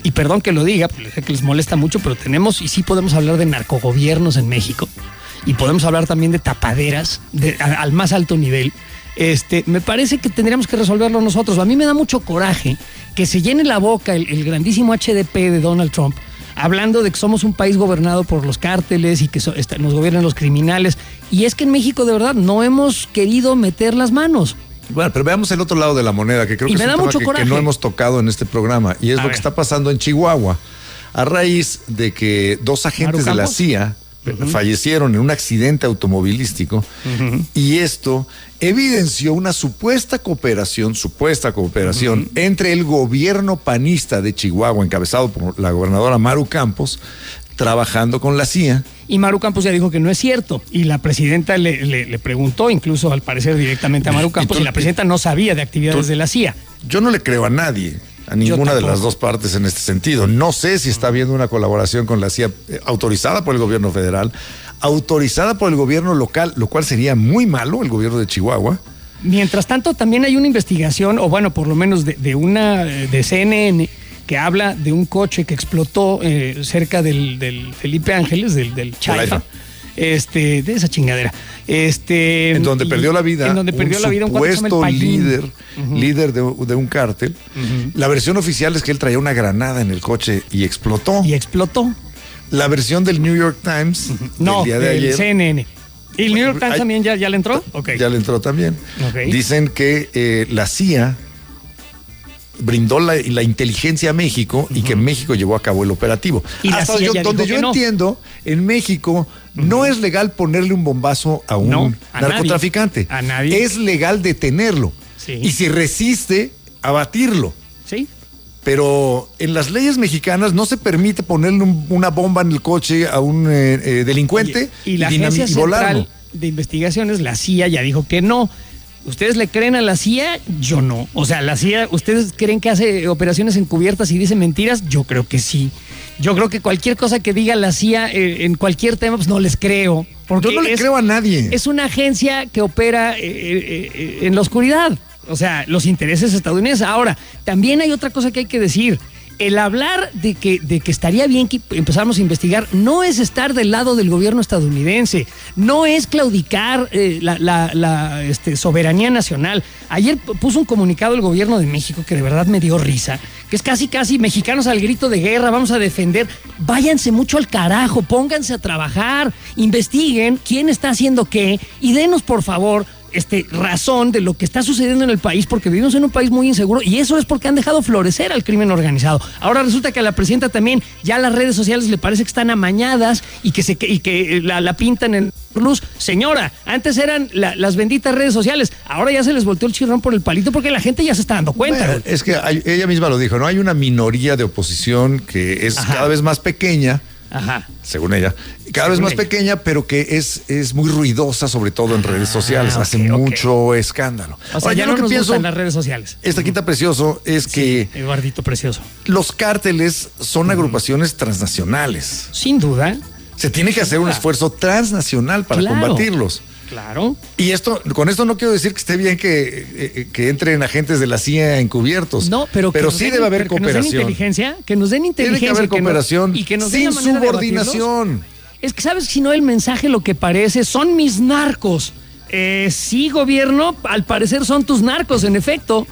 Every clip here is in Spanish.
y perdón que lo diga, porque sé que les molesta mucho, pero tenemos y sí podemos hablar de narcogobiernos en México y podemos hablar también de tapaderas al más alto nivel. Me parece que tendríamos que resolverlo nosotros. A mí me da mucho coraje que se llene la boca el grandísimo HDP de Donald Trump hablando de que somos un país gobernado por los cárteles y que nos gobiernan los criminales. Y es que en México de verdad no hemos querido meter las manos. Bueno, pero veamos el otro lado de la moneda, que creo que es un tema que no hemos tocado en este programa, y es lo que está pasando en Chihuahua. A raíz de que 2 agentes de la CIA fallecieron en un accidente automovilístico, y esto evidenció una supuesta cooperación entre el gobierno panista de Chihuahua, encabezado por la gobernadora Maru Campos, trabajando con la CIA. Y Maru Campos ya dijo que no es cierto. Y la presidenta le preguntó, incluso al parecer directamente a Maru Campos, y la presidenta no sabía de actividades de la CIA. Yo no le creo a nadie, a ninguna de las dos partes en este sentido. No sé si está habiendo una colaboración con la CIA autorizada por el gobierno federal, autorizada por el gobierno local, lo cual sería muy malo, el gobierno de Chihuahua. Mientras tanto, también hay una investigación, o bueno, por lo menos de CNN, que habla de un coche que explotó cerca del Felipe Ángeles, del Chaifa, de esa chingadera. En donde perdió la vida un supuesto líder de un cártel. La versión oficial es que él traía una granada en el coche y explotó. La versión del New York Times del día de ayer, CNN. ¿Y el New York Times también ya le entró? Okay. Ya le entró también. Okay. Dicen que la CIA brindó la inteligencia a México y que México llevó a cabo el operativo. Y hasta donde yo entiendo, en México no es legal ponerle un bombazo a un narcotraficante. A nadie. Es legal detenerlo. Sí. Y si resiste, abatirlo. Sí. Pero en las leyes mexicanas no se permite ponerle una bomba en el coche a un delincuente. Oye, y la Agencia Central de Investigaciones, la CIA, ya dijo que no. ¿Ustedes le creen a la CIA? Yo no. O sea, la CIA, ¿ustedes creen que hace operaciones encubiertas y dice mentiras? Yo creo que sí. Yo creo que cualquier cosa que diga la CIA en cualquier tema, pues no les creo. Porque yo no le creo a nadie. Es una agencia que opera en la oscuridad. O sea, los intereses estadounidenses. Ahora, también hay otra cosa que hay que decir. El hablar de que estaría bien que empezáramos a investigar no es estar del lado del gobierno estadounidense, no es claudicar la soberanía nacional. Ayer puso un comunicado el gobierno de México que de verdad me dio risa, que es casi mexicanos al grito de guerra, vamos a defender. Váyanse mucho al carajo, pónganse a trabajar, investiguen quién está haciendo qué y denos por favor razón de lo que está sucediendo en el país, porque vivimos en un país muy inseguro y eso es porque han dejado florecer al crimen organizado. Ahora resulta que a la presidenta también ya las redes sociales le parece que están amañadas y que la pintan en luz. Señora, antes eran las benditas redes sociales, ahora ya se les volteó el chirrón por el palito porque la gente ya se está dando cuenta. Bueno, es que ella misma lo dijo, ¿no? Hay una minoría de oposición que es cada vez más pequeña. Según ella, cada vez más pequeña, pero que es muy ruidosa, sobre todo en redes sociales, hace mucho escándalo. O sea, ya no nos gustan las redes sociales. Quita precioso es que Eduardito precioso. Los cárteles son agrupaciones transnacionales. Sin duda. Se tiene que hacer un esfuerzo transnacional para combatirlos. Claro. Y con esto no quiero decir que esté bien que entren agentes de la CIA encubiertos. No, pero sí debe haber cooperación. Que nos den inteligencia. Tiene que haber cooperación y que nos sin subordinación. Es que, ¿sabes? Si no, el mensaje lo que parece son mis narcos. Sí, gobierno, al parecer son tus narcos, en efecto.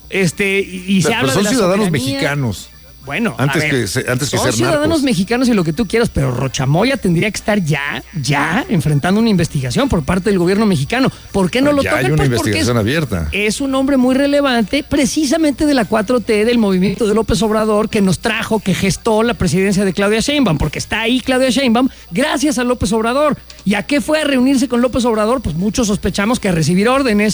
Y se habla de la soberanía. Pero son ciudadanos mexicanos. Bueno, antes que ser son ciudadanos narcos. Mexicanos y lo que tú quieras, pero Rochamoya tendría que estar ya enfrentando una investigación por parte del gobierno mexicano. ¿Por qué no lo tocan? Hay una investigación abierta. Es un hombre muy relevante, precisamente de la 4T, del movimiento de López Obrador, que nos trajo, que gestó la presidencia de Claudia Sheinbaum, porque está ahí Claudia Sheinbaum gracias a López Obrador. ¿Y a qué fue a reunirse con López Obrador? Pues muchos sospechamos que a recibir órdenes.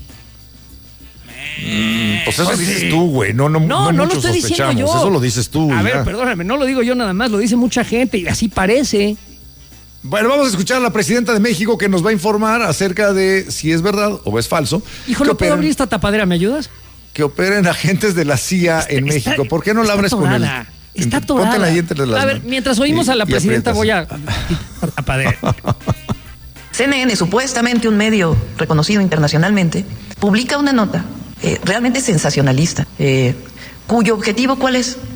Pues eso dices tú, güey. No lo estoy diciendo yo. Eso lo dices tú. A ver, perdóname, no lo digo yo nada más, lo dice mucha gente y así parece. Bueno, vamos a escuchar a la presidenta de México que nos va a informar acerca de si es verdad o es falso. Hijo, no puedo abrir esta tapadera, ¿me ayudas? Que operen agentes de la CIA en México. ¿Por qué no la abres con él? Está atorada. Póntela ahí entre las manos. A ver, mientras oímos a la presidenta voy a tapadera. CNN, supuestamente un medio reconocido internacionalmente, publica una nota realmente sensacionalista, cuyo objetivo, ¿cuál es?